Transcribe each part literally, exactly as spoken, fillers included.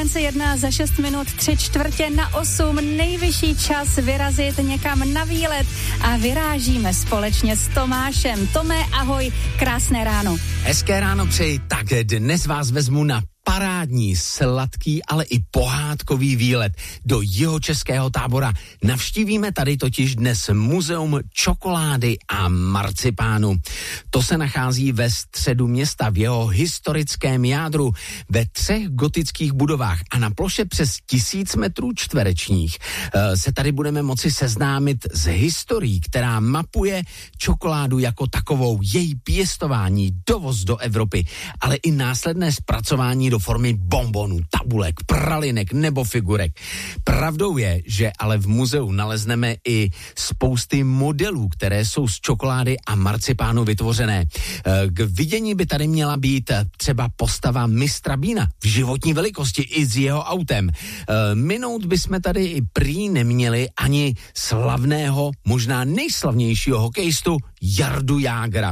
Frekvence jedna za šest minut, tři čtvrtě na osm, nejvyšší čas vyrazit někam na výlet a vyrážíme společně s Tomášem. Tome, ahoj, krásné ráno. Hezké ráno přeji, tak dnes vás vezmu na parádní, sladký, ale i pohádkový výlet do jihočeského Tábora. Navštívíme tady totiž dnes muzeum čokolády a marcipánu. To se nachází ve středu města, v jeho historickém jádru, ve třech gotických budovách a na ploše přes tisíc metrů čtverečních se tady budeme moci seznámit s historií, která mapuje čokoládu jako takovou, její pěstování, dovoz do Evropy, ale i následné zpracování do formy bonbonů, tabulek, pralinek nebo figurek. Pravdou je, že ale v muzeu nalezneme i spousty modelů, které jsou z čokolády a marcipánu vytvořené. K vidění by tady měla být třeba postava mistra Beana v životní velikosti i s jeho autem. Minout bychom tady i prý neměli ani slavného, možná nejslavnějšího hokejistu Jardu Jágra.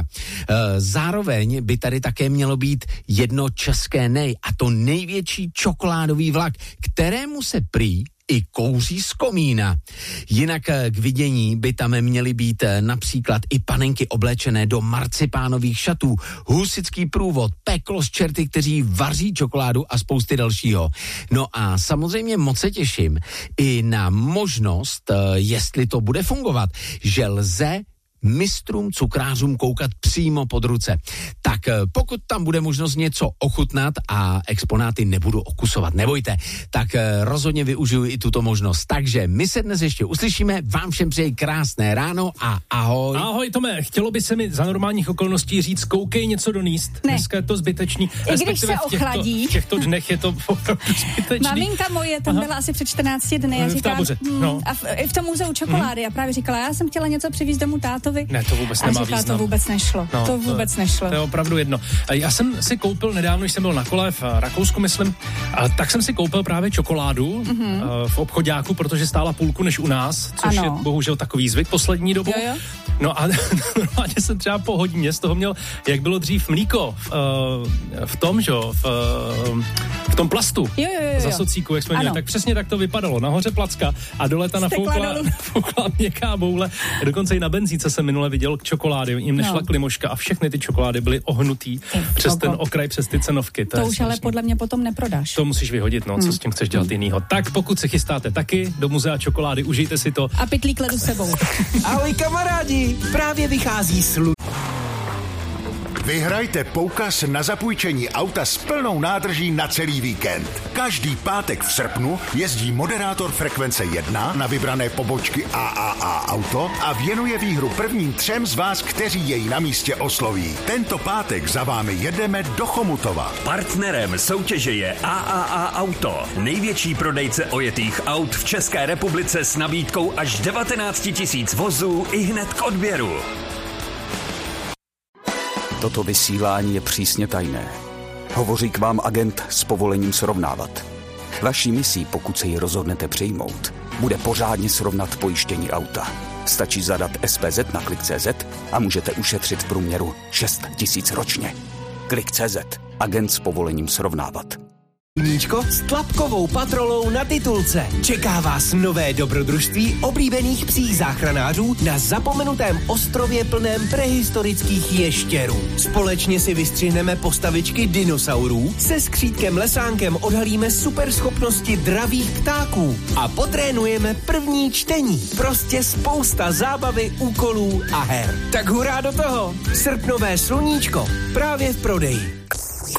Zároveň by tady také mělo být jedno české nej, a to největší čokoládový vlak, kterému se prý i kouří z komína. Jinak k vidění by tam měly být například i panenky oblečené do marcipánových šatů, husický průvod, peklo z čerty, kteří vaří čokoládu a spousty dalšího. No a samozřejmě moc se těším i na možnost, jestli to bude fungovat, že lze mistrům cukrářům koukat přímo pod ruce. Tak pokud tam bude možnost něco ochutnat a exponáty nebudu okusovat, nebojte, tak rozhodně využiju i tuto možnost. Takže my se dnes ještě uslyšíme, vám všem přeji krásné ráno a ahoj. Ahoj Tome, chtělo by se mi za normálních okolností říct, koukej něco doníst. Ne. Dneska je to zbytečný. I když se ochladí. V těchto dnech je to zbytečný. Maminka moje tam Aha. byla asi před čtrnácti dny a říká, no. a v, i v tom muzeu čokolády hmm. a právě říkala, já jsem chtěla něco přivízt domů tátovi. Ne, to vůbec a nemá říká, význam. to vůbec nešlo. No, to vůbec to, nešlo. To je opravdu jedno. Já jsem si koupil nedávno, když jsem byl na kole v Rakousku, myslím, a tak jsem si koupil právě čokoládu mm-hmm. v obchoďáku, protože stála půlku než u nás, což ano. je bohužel takový zvyk poslední dobu. Jo, jo. No a normálně jsem třeba po hodině z toho měl, jak bylo dřív mlíko v, v tom, že v, v tom plastu. Jo, jo, jo. Za socíku, jak jsme měli, tak přesně tak to vypadalo. Nahoře placka a dole ta nafoukla, nafoukla měkká boule. Dokonce i na benzínce jsem minule viděl čokolády, jim nešla no. klimoška a všechny ty čokolády byly ohnutý ty, přes koko. ten okraj, přes ty cenovky. To, to už ale podle mě potom neprodáš. To musíš vyhodit, no, hmm. co s tím chceš dělat jinýho. Tak pokud se chystáte taky do muzea čokolády, užijte si to. A pytlík ledu sebou. Ahoj kamarádi, právě vychází slu... Vyhrajte poukaz na zapůjčení auta s plnou nádrží na celý víkend. Každý pátek v srpnu jezdí moderátor Frekvence jedna na vybrané pobočky A A A Auto a věnuje výhru prvním třem z vás, kteří jej na místě osloví. Tento pátek za vámi jedeme do Chomutova. Partnerem soutěže je A A A Auto, největší prodejce ojetých aut v České republice s nabídkou až devatenáct tisíc vozů i hned k odběru. Toto vysílání je přísně tajné. Hovoří k vám agent s povolením srovnávat. Vaší misí, pokud se ji rozhodnete přijmout, bude pořádně srovnat pojištění auta. Stačí zadat S P Z na klik tečka cé zet a můžete ušetřit v průměru šest tisíc ročně. klik tečka cé zet. Agent s povolením srovnávat. Sluníčko s tlapkovou patrolou na titulce. Čeká vás nové dobrodružství oblíbených psích záchranářů na zapomenutém ostrově plném prehistorických ještěrů. Společně si vystřihneme postavičky dinosaurů, se skřítkem Lesánkem odhalíme superschopnosti dravých ptáků a potrénujeme první čtení. Prostě spousta zábavy, úkolů a her. Tak hurá do toho! Srpnové Sluníčko právě v prodeji.